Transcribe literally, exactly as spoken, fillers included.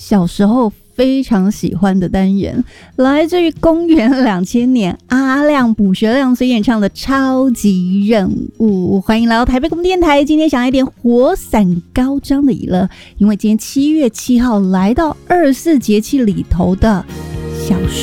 小时候非常喜欢的单元，来自于公元两千年阿亮卜学亮所演唱的超级任务。欢迎来到台北广播电台，今天想来点火伞高涨的娱乐，因为今天七月七号来到二十四节气里头的小